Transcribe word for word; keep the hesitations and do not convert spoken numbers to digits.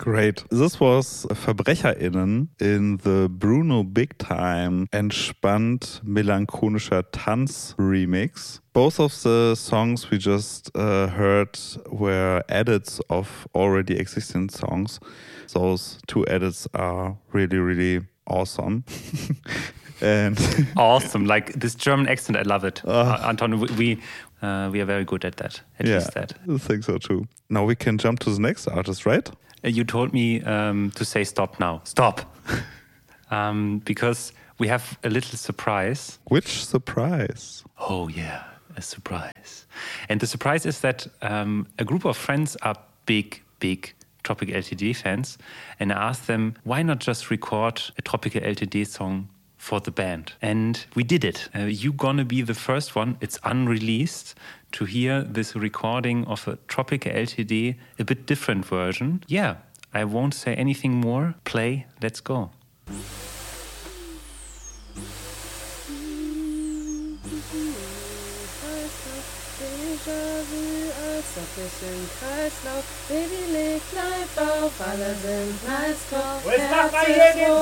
Great. This was VerbrecherInnen in the Bruno Big Time entspannt melancholischer Tanz Remix. Both of the songs we just uh, heard were edits of already existing songs. Those two edits are really, really awesome. And awesome, like this German accent, I love it. Uh, uh, Anton, we we, uh, we are very good at that. At yeah, least that. I think so too. Now we can jump to the next artist, right? Uh, you told me um, to say stop now. Stop, um, because we have a little surprise. Which surprise? Oh yeah, a surprise. And the surprise is that um, a group of friends are big, big Tropical L T D fans, and I asked them why not just record a Tropical L T D song for the band. And we did it. Uh, you're gonna be the first one, it's unreleased, to hear this recording of a Tropical L T D, a bit different version. Yeah, I won't say anything more. Play, let's go. Kreislauf, Baby legt live auf, alle sind nice drauf. Was macht man hier in dem